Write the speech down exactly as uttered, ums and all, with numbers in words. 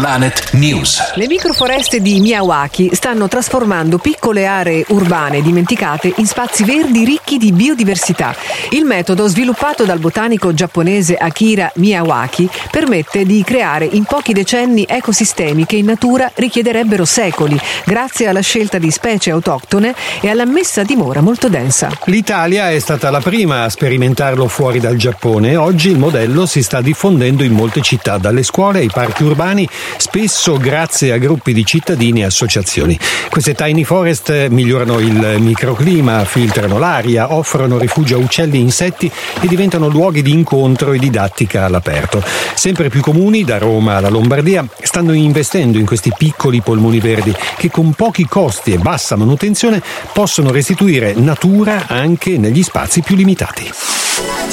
Planet News. Le microforeste di Miyawaki stanno trasformando piccole aree urbane dimenticate in spazi verdi ricchi di biodiversità. Il metodo, sviluppato dal botanico giapponese Akira Miyawaki, permette di creare in pochi decenni ecosistemi che in natura richiederebbero secoli, grazie alla scelta di specie autoctone e alla messa a dimora molto densa. L'Italia è stata la prima a sperimentarlo fuori dal Giappone. Oggi il modello si sta diffondendo in molte città, dalle scuole ai parchi urbani, spesso grazie a gruppi di cittadini e associazioni. Queste tiny forest migliorano il microclima, filtrano l'aria, offrono rifugio a uccelli e insetti e diventano luoghi di incontro e didattica all'aperto. Sempre più comuni, da Roma alla Lombardia, stanno investendo in questi piccoli polmoni verdi che con pochi costi e bassa manutenzione possono restituire natura anche negli spazi più limitati.